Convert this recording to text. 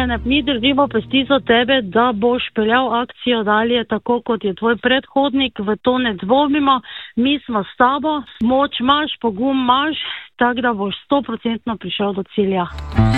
Marjane, mi držimo pesti za tebe, da boš peljal akcijo dalje tako, kot je tvoj predhodnik, v to ne dvomimo. Mi smo s tabo, moč imaš, pogum imaš, tako da boš 100% prišel do cilja.